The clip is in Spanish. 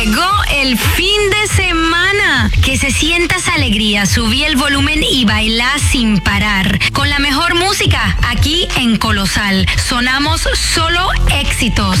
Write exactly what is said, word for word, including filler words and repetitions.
Llegó el fin de semana. Que se sienta esa alegría, subí el volumen y bailá sin parar. Con la mejor música, aquí en Colosal. Sonamos solo éxitos.